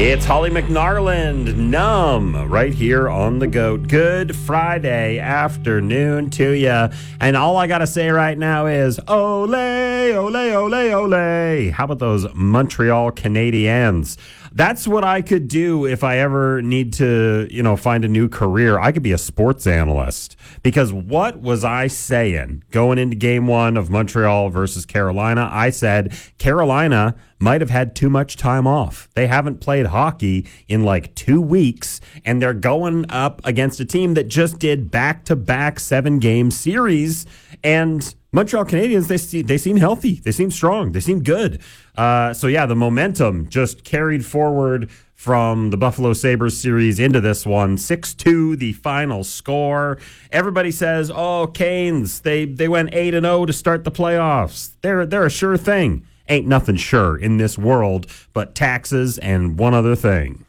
It's Holly McNarland, Numb, right here on The GOAT. Good Friday afternoon to you. And all I got to say right now is, ole, ole, ole, ole. How about those Montreal Canadiens? That's what I could do if I ever need to, find a new career. I could be a sports analyst. Because what was I saying going into game one of Montreal versus Carolina? I said Carolina might have had too much time off. They haven't played hockey in like 2 weeks, and they're going up against a team that just did back-to-back 7-game series. And Montreal Canadiens, they seem healthy. They seem strong. They seem good. The momentum just carried forward from the Buffalo Sabres series into this one. 6-2, the final score. Everybody says, Canes, they went 8-0 to start the playoffs. They're a sure thing. Ain't nothing sure in this world but taxes and one other thing.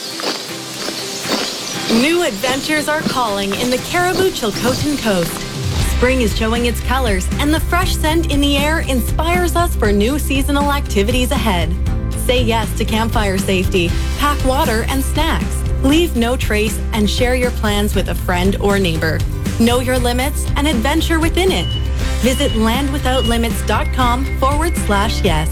New adventures are calling in the Caribou Chilcotin Coast. Spring is showing its colors, and the fresh scent in the air inspires us for new seasonal activities ahead. Say yes to campfire safety, pack water and snacks, leave no trace, and share your plans with a friend or neighbor. Know your limits and adventure within it. Visit landwithoutlimits.com/yes.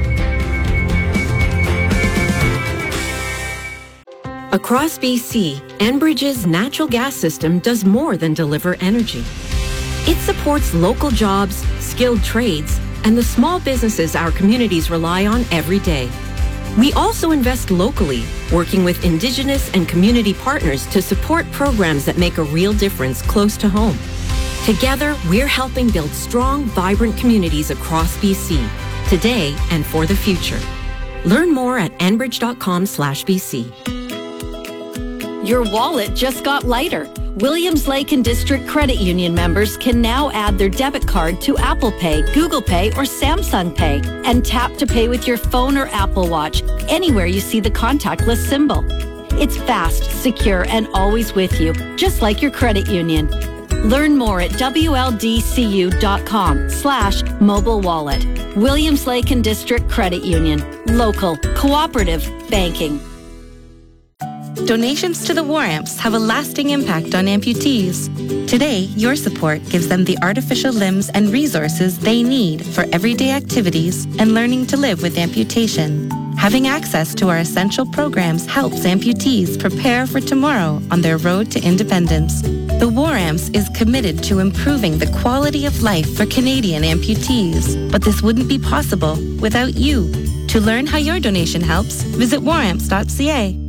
Across BC, Enbridge's natural gas system does more than deliver energy. It supports local jobs, skilled trades, and the small businesses our communities rely on every day. We also invest locally, working with Indigenous and community partners to support programs that make a real difference close to home. Together, we're helping build strong, vibrant communities across BC, today and for the future. Learn more at enbridge.com/BC. Your wallet just got lighter. Williams Lake and District Credit Union members can now add their debit card to Apple Pay, Google Pay, or Samsung Pay and tap to pay with your phone or Apple Watch anywhere you see the contactless symbol. It's fast, secure, and always with you, just like your credit union. Learn more at wldcu.com/mobile wallet. Williams Lake and District Credit Union. Local, cooperative banking. Donations to the War Amps have a lasting impact on amputees. Today, your support gives them the artificial limbs and resources they need for everyday activities and learning to live with amputation. Having access to our essential programs helps amputees prepare for tomorrow on their road to independence. The War Amps is committed to improving the quality of life for Canadian amputees, but this wouldn't be possible without you. To learn how your donation helps, visit waramps.ca.